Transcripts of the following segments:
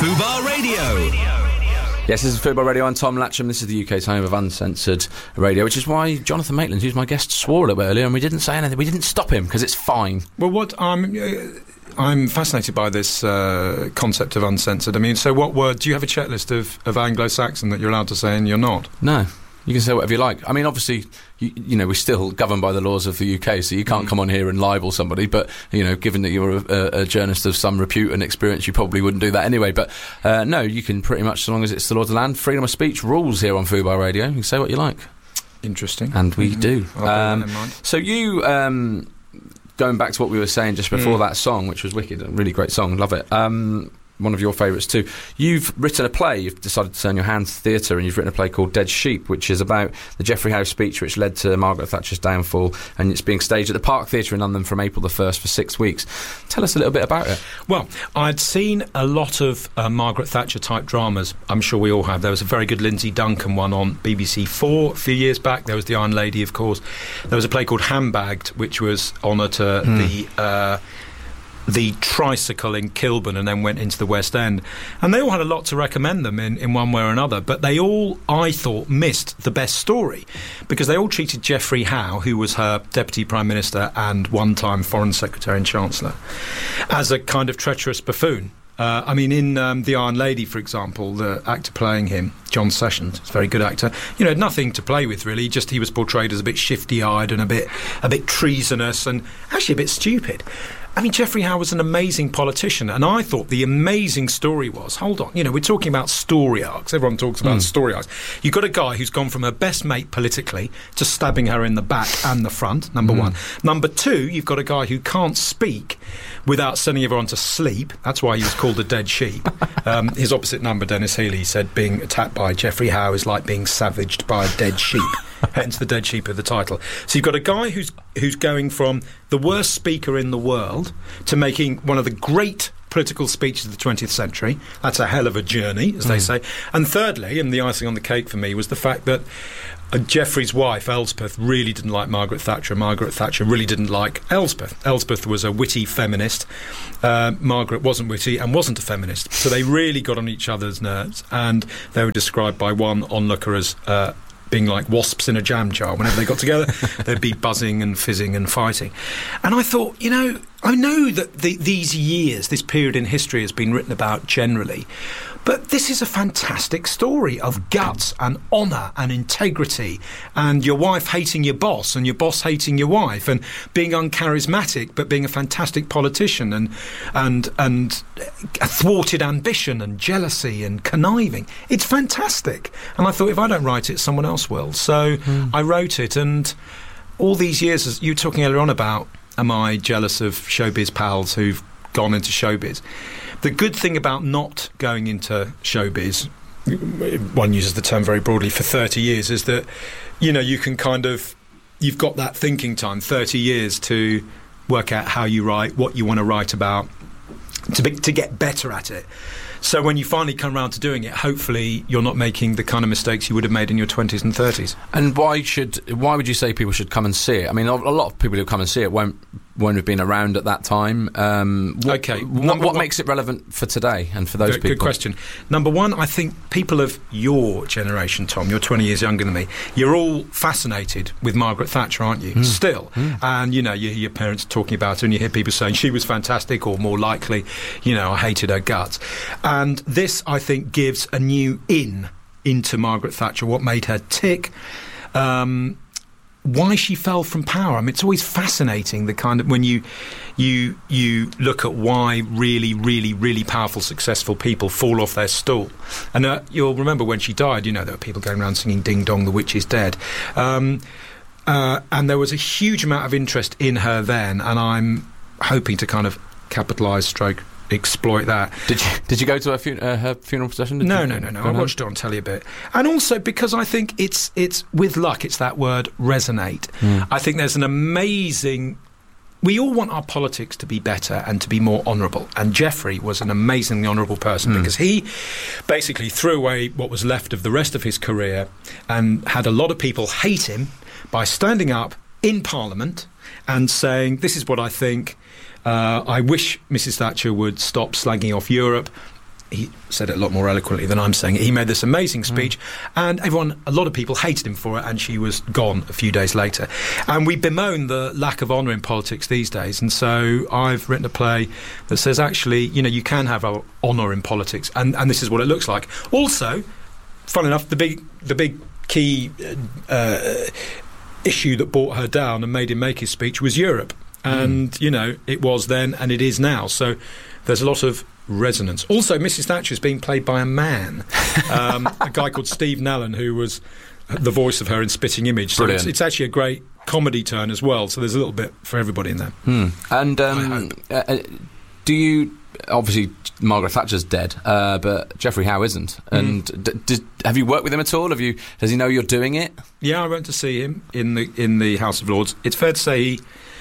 Fubar Radio. Yes, this is Fubar Radio. I'm Tom Latcham. This is the UK's home of uncensored radio, which is why Jonathan Maitland, who's my guest, swore a little bit earlier, and we didn't say anything. We didn't stop him because it's fine. Well, what I'm fascinated by this concept of uncensored. I mean, so what word do you have a checklist of Anglo-Saxon that you're allowed to say and you're not? No. You can say whatever you like. I mean, obviously, you know, we're still governed by the laws of the UK, so you can't come on here and libel somebody. But, you know, given that you're a journalist of some repute and experience, you probably wouldn't do that anyway. But, no, you can pretty much, so long as it's the law of the land, freedom of speech rules here on Fubar Radio. You can say what you like. Interesting. And we do. I'll bear that in mind. So you, going back to what we were saying just before that song, which was wicked, a really great song, love it. One of your favourites too. You've written a play, you've decided to turn your hand to theatre, and you've written a play called Dead Sheep, which is about the Geoffrey Howe speech which led to Margaret Thatcher's downfall, and it's being staged at the Park Theatre in London from April the 1st for 6 weeks. Tell us a little bit about it. Well, I'd seen a lot of Margaret Thatcher type dramas. I'm sure we all have. There was a very good Lindsay Duncan one on BBC 4 a few years back. There was The Iron Lady, of course. There was a play called Handbagged, which was honour to the tricycle in Kilburn and then went into the West End. And they all had a lot to recommend them in one way or another, but they all, I thought, missed the best story, because they all treated Geoffrey Howe, who was her Deputy Prime Minister and one-time Foreign Secretary and Chancellor, as a kind of treacherous buffoon. I mean, in The Iron Lady, for example, the actor playing him, John Sessions, is a very good actor, you know, had nothing to play with, really. Just he was portrayed as a bit shifty-eyed and a bit treasonous and actually a bit stupid. I mean, Geoffrey Howe was an amazing politician, and I thought the amazing story was, hold on, you know, we're talking about story arcs. Everyone talks about story arcs. You've got a guy who's gone from her best mate politically to stabbing her in the back and the front, number one. Number two, you've got a guy who can't speak without sending everyone to sleep. That's why he was called a dead sheep. His opposite number, Dennis Healy, said being attacked by Geoffrey Howe is like being savaged by a dead sheep. Hence the dead sheep of the title. So you've got a guy who's going from the worst speaker in the world to making one of the great political speeches of the 20th century. That's a hell of a journey, as they say. And thirdly, and the icing on the cake for me, was the fact that Geoffrey's wife, Elspeth, really didn't like Margaret Thatcher. Margaret Thatcher really didn't like Elspeth. Elspeth was a witty feminist. Margaret wasn't witty and wasn't a feminist. So they really got on each other's nerves, and they were described by one onlooker as being like wasps in a jam jar. Whenever they got together, they'd be buzzing and fizzing and fighting. And I thought, you know, I know that these years, this period in history has been written about generally, but this is a fantastic story of guts and honour and integrity, and your wife hating your boss and your boss hating your wife, and being uncharismatic but being a fantastic politician, and a thwarted ambition and jealousy and conniving. It's fantastic. And I thought, if I don't write it, someone else will. So I wrote it, and all these years, as you were talking earlier on about, am I jealous of showbiz pals who've gone into showbiz? The good thing about not going into showbiz, one uses the term very broadly, for 30 years, is that, you know, you can kind of, you've got that thinking time, 30 years to work out how you write, what you want to write about, to get better at it. So when you finally come around to doing it, hopefully you're not making the kind of mistakes you would have made in your 20s and 30s. And why would you say people should come and see it? I mean, a lot of people who come and see it won't have been around at that time. What makes it relevant for today and for those people? Good question. Number one, I think people of your generation, Tom, you're 20 years younger than me, you're all fascinated with Margaret Thatcher, aren't you? Still. And, you know, you hear your parents talking about her and you hear people saying she was fantastic, or more likely, you know, I hated her guts. And this, I think, gives a new into Margaret Thatcher, what made her tick, why she fell from power. I mean, it's always fascinating, the kind of, when you look at why really, really, really powerful, successful people fall off their stool. And you'll remember when she died, you know, there were people going around singing "Ding Dong, the Witch is Dead." And there was a huge amount of interest in her then, and I'm hoping to kind of capitalise exploit that. Did you go to her funeral procession? No. I watched it on telly a bit. And also because I think it's with luck, it's that word, resonate. I think there's an amazing... We all want our politics to be better and to be more honourable. And Geoffrey was an amazingly honourable person because he basically threw away what was left of the rest of his career and had a lot of people hate him by standing up in Parliament and saying, this is what I think... I wish Mrs Thatcher would stop slagging off Europe. he said it a lot more eloquently than I'm saying it. He made this amazing speech, and a lot of people hated him for it, and she was gone a few days later. And we bemoan the lack of honour in politics these days, and so I've written a play that says, actually, you can have honour in politics, and this is what it looks like. Also, fun enough, the big key issue that brought her down and made him make his speech was Europe. And, it was then and it is now. So there's a lot of resonance. Also, Mrs. Thatcher is being played by a man, a guy called Steve Nallen, who was the voice of her in Spitting Image. So it's actually a great comedy turn as well. So there's a little bit for everybody in there. And do you... Obviously, Margaret Thatcher's dead, but Geoffrey Howe isn't. And have you worked with him at all? Does he know you're doing it? Yeah, I went to see him in the House of Lords. It's fair to say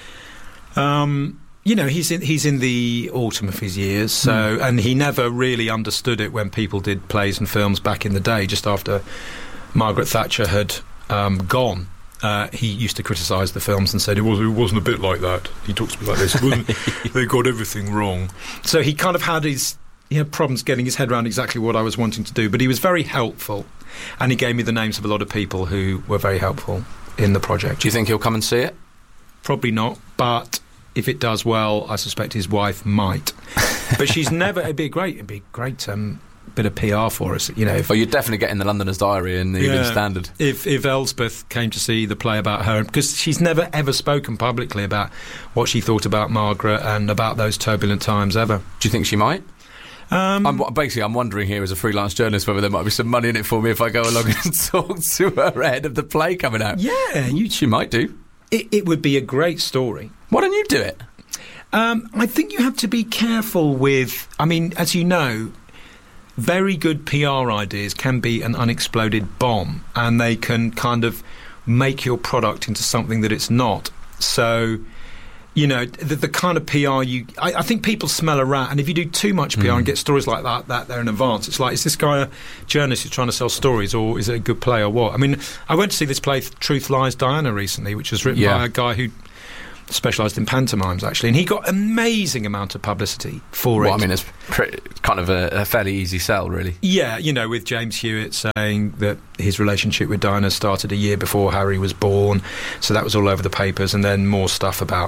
he's in the autumn of his years, so and he never really understood it when people did plays and films back in the day, just after Margaret Thatcher had gone. He used to criticise the films and said it wasn't a bit like that. He talks to me like this. They got everything wrong. So he kind of had his problems getting his head around exactly what I was wanting to do. But he was very helpful, and he gave me the names of a lot of people who were very helpful in the project. Do you think he'll come and see it? Probably not, but if it does well, I suspect his wife might. But she's never... It'd be a great bit of PR for us, Well, you'd definitely get in the Londoners' Diary and the Evening Standard. If Elspeth came to see the play about her, because she's never ever spoken publicly about what she thought about Margaret and about those turbulent times ever. Do you think she might? I'm wondering here as a freelance journalist whether there might be some money in it for me if I go along and talk to her ahead of the play coming out. Yeah, she might do. It would be a great story. Why don't you do it? I think you have to be careful with... I mean, as you know, very good PR ideas can be an unexploded bomb, and they can kind of make your product into something that it's not. So, the kind of PR I think people smell a rat, and if you do too much PR and get stories like that there in advance, it's like, is this guy a journalist who's trying to sell stories, or is it a good play, or what? I mean, I went to see this play, Truth Lies Diana, recently, which was written by a guy who specialised in pantomimes, actually, and he got amazing amount of publicity for it. I mean, it's kind of a fairly easy sell, really. Yeah, with James Hewitt saying that his relationship with Diana started a year before Harry was born, so that was all over the papers, and then more stuff about,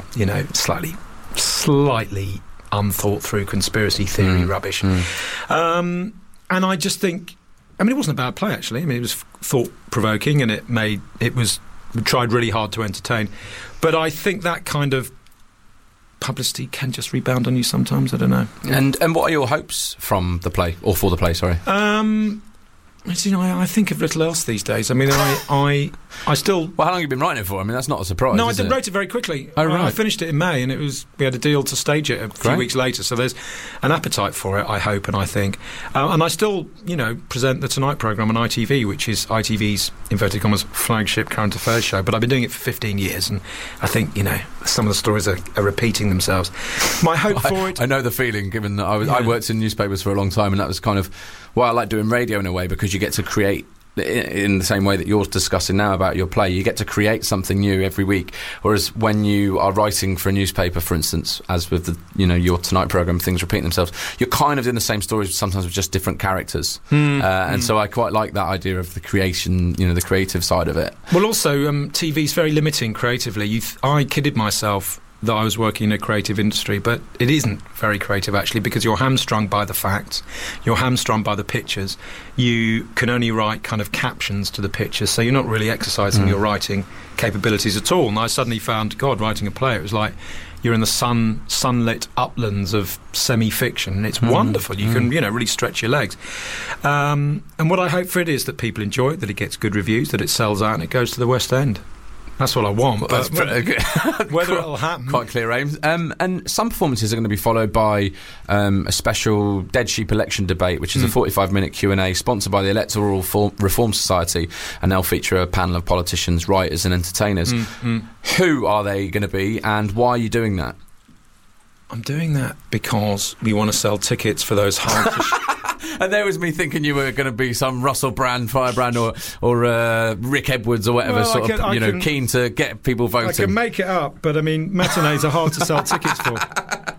slightly unthought through conspiracy theory rubbish. And I just think, it wasn't a bad play, actually. It was thought-provoking, and we tried really hard to entertain. But I think that kind of publicity can just rebound on you sometimes. I don't know. And what are your hopes from the play, or for the play? Sorry. I think of little else these days. I mean, I still... Well, how long have you been writing it for? I mean, that's not a surprise. No, I wrote it very quickly. Oh, right. I finished it in May, and we had a deal to stage it a few weeks later. So there's an appetite for it, I hope, and I think. And I still, present the Tonight programme on ITV, which is ITV's, inverted commas, flagship current affairs show. But I've been doing it for 15 years, and I think, some of the stories are repeating themselves. My hope for it... I know the feeling, given that I worked in newspapers for a long time, and that was kind of why I like doing radio in a way, because you get to create, in the same way that you're discussing now about your play, you get to create something new every week. Whereas when you are writing for a newspaper, for instance, as with the, your Tonight programme, things repeat themselves, you're kind of in the same stories, sometimes with just different characters. And so I quite like that idea of the creation, the creative side of it. Well, also, TV's very limiting creatively. I kidded myself that I was working in a creative industry, but it isn't very creative, actually, because you're hamstrung by the facts, you're hamstrung by the pictures. You can only write kind of captions to the pictures, so you're not really exercising your writing capabilities at all. And I suddenly found, God, writing a play, it was like you're in the sunlit uplands of semi-fiction, and it's wonderful. You can, really stretch your legs. And what I hope for it is that people enjoy it, that it gets good reviews, that it sells out, and it goes to the West End. That's what I want. But that's whether it'll happen, quite clear aims. And some performances are going to be followed by a special Dead Sheep election debate, which is a 45-minute Q&A sponsored by the Electoral Reform Society, and they'll feature a panel of politicians, writers, and entertainers. Who are they going to be, and why are you doing that? I'm doing that because we want to sell tickets for those hard to... And there was me thinking you were going to be some Russell Brand, Firebrand, or Rick Edwards or whatever, keen to get people voting. I can make it up, but matinees are hard to sell tickets for.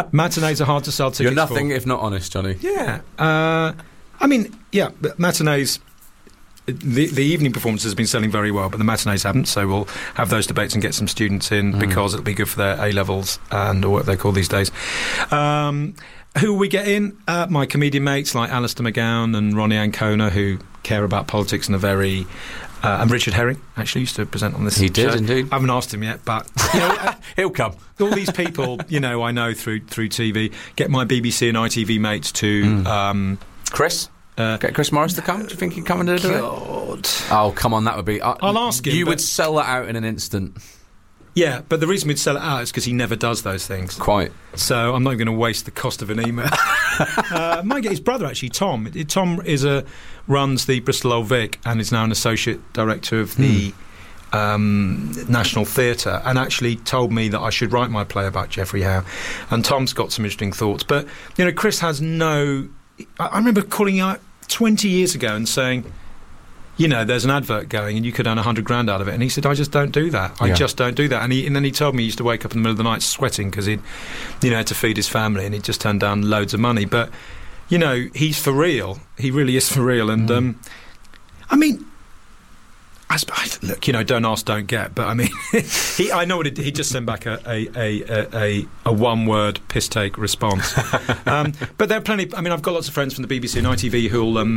Matinees are hard to sell tickets You're nothing for. if not honest, Johnny. Yeah. I mean, yeah, but matinees... The evening performances have been selling very well, but the matinees haven't, so we'll have those debates and get some students in because it'll be good for their A-levels or what they call these days. Who we get in? My comedian mates like Alistair McGowan and Ronnie Ancona, who care about politics in a very... and Richard Herring actually used to present on this show. He did, indeed. I haven't asked him yet, but... You know, he'll come. All these people, you know, I know through TV. Get my BBC and ITV mates to... Chris? Get Chris Morris to come? Do you think he'd come and do it? God. Oh, come on, that would be... I'll ask him. You would sell that out in an instant. Yeah, but the reason we'd sell it out is because he never does those things. Quite. So I'm not going to waste the cost of an email. Might get his brother, actually, Tom. Tom runs the Bristol Old Vic and is now an associate director of the National Theatre, and actually told me that I should write my play about Geoffrey Howe. And Tom's got some interesting thoughts. But, you know, Chris has no... I remember calling out 20 years ago and saying, you know, there's an advert going and you could earn $100,000 out of it. And he said, I just don't do that. I just don't do that. And then he told me he used to wake up in the middle of the night sweating because he'd, you know, had to feed his family, and he'd just turned down loads of money. But, you know, he's for real. He really is for real. And, I mean... look, you know, don't ask, don't get. But I mean, I know what he did. He just sent back a one-word piss take response. But there are plenty. I mean, I've got lots of friends from the BBC and ITV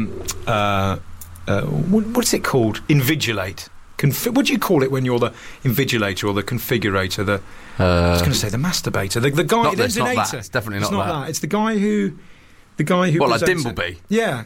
who'll what's it called? Invigilate. What do you call it when you're the invigilator or the configurator? I was going to say the masturbator. The guy. Not this, not that. It's definitely not that. It's the guy who. What, like Dimbleby? Yeah.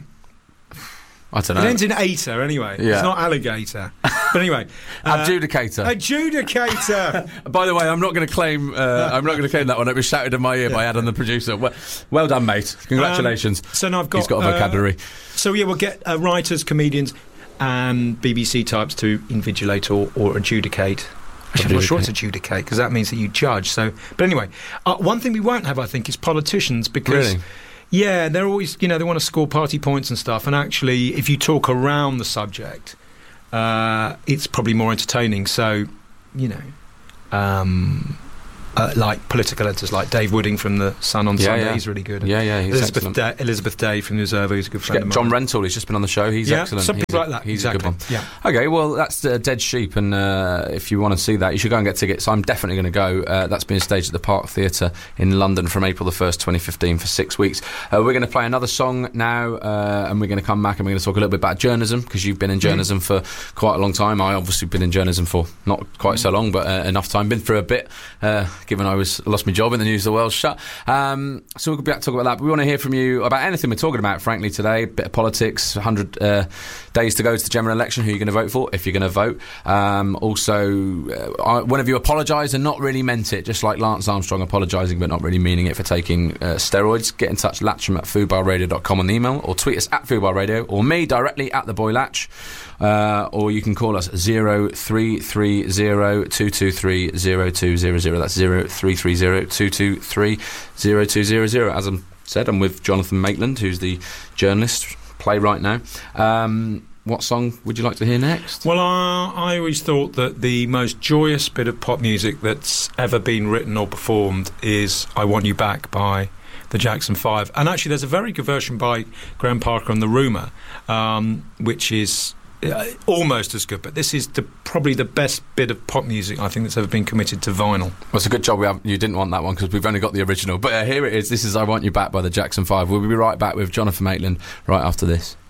I don't know. It ends in ater anyway. Yeah. It's not alligator. But anyway, adjudicator. Adjudicator. By the way, I'm not going to claim. I'm not going to claim that one. It was shouted in my ear by Adam, the producer. Well done, mate. Congratulations. So now he's got a vocabulary. So yeah, we'll get writers, comedians, and BBC types to invigilate or adjudicate. Actually, I'm not sure it's adjudicate because that means that you judge. So, but anyway, one thing we won't have, I think, is politicians because. Really? Yeah, they're always, you know, they want to score party points and stuff. And actually, if you talk around the subject, it's probably more entertaining. So, you know, like political editors like Dave Wooding from The Sun on Sunday, he's really good. Yeah, he's Elizabeth Day from The Observer, who's a good friend of mine. John Rentoul, he's just been on the show, he's excellent. Some people like that, he's exactly. a good one. Yeah. Okay, well, that's Dead Sheep, and if you want to see that, you should go and get tickets. I'm definitely going to go. That's being staged at the Park Theatre in London from April the 1st, 2015 for 6 weeks. We're going to play another song now, and we're going to come back and we're going to talk a little bit about journalism, because you've been in journalism for quite a long time. I obviously been in journalism for not quite so long, but enough time. Been through a bit, given I lost my job in the news, the world's shut. So we'll be back to talk about that, but we want to hear from you about anything we're talking about, frankly, today. A bit of politics, 100 days to go to the general election, who you're going to vote for, if you're going to vote. Also, one of you apologised and not really meant it, just like Lance Armstrong apologising but not really meaning it for taking steroids. Get in touch, latcham at foodbarradio.com on the email, or tweet us at foodbarradio, or me directly at the boy Latch. Or you can call us 0330 223 0200. That's 0330 223 0200. As I said, I'm with Jonathan Maitland, who's the journalist, playwright now. What song would you like to hear next? Well, I always thought that the most joyous bit of pop music that's ever been written or performed is I Want You Back by the Jackson 5. And actually, there's a very good version by Graham Parker and The Rumour, which is almost as good, but this is probably the best bit of pop music I think that's ever been committed to vinyl. Well, it's a good job you didn't want that one, because we've only got the original. But here it is. This is I Want You Back by the Jackson 5. We'll be right back with Jonathan Maitland right after this.